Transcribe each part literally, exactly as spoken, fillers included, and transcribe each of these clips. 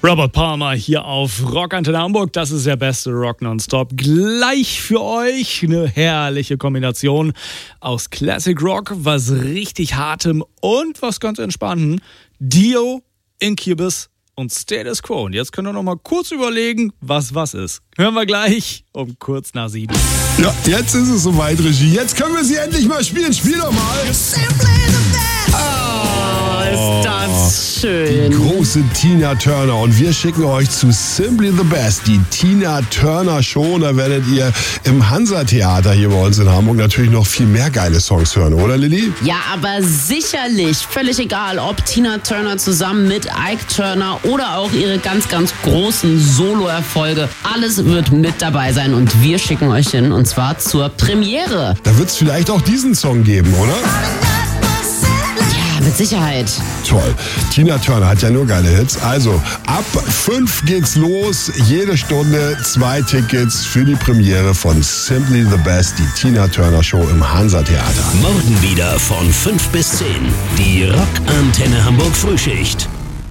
Robert Palmer hier auf Rockantenne Hamburg. Das ist der beste Rock nonstop. Gleich für euch eine herrliche Kombination aus Classic Rock, was richtig hartem und was ganz entspanntem. Dio, Incubus und Status Quo. Und jetzt können wir noch mal kurz überlegen, was was ist. Hören wir gleich um kurz nach sieben. Ja, jetzt ist es soweit, Regie. Jetzt können wir sie endlich mal spielen. Spiel doch mal. Oh, ist das schön. Die große Tina Turner. Und wir schicken euch zu Simply the Best, die Tina Turner Show. Da werdet ihr im Hansa-Theater hier bei uns in Hamburg natürlich noch viel mehr geile Songs hören, oder Lilly? Ja, aber sicherlich. Völlig egal, ob Tina Turner zusammen mit Ike Turner oder auch ihre ganz, ganz großen Solo-Erfolge. Alles wird mit dabei sein und wir schicken euch hin, und zwar zur Premiere. Da wird es vielleicht auch diesen Song geben, oder? Ja, mit Sicherheit. Toll. Tina Turner hat ja nur geile Hits. Also, ab fünf geht's los. Jede Stunde zwei Tickets für die Premiere von Simply the Best, die Tina Turner Show im Hansa-Theater. Morgen wieder von fünf bis zehn. Die Rockantenne Hamburg Frühschicht.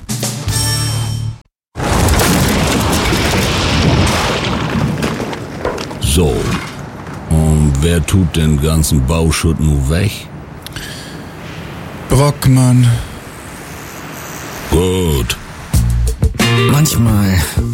So, und wer tut den ganzen Bauschutt nun weg? Brockmann. Gut. Manchmal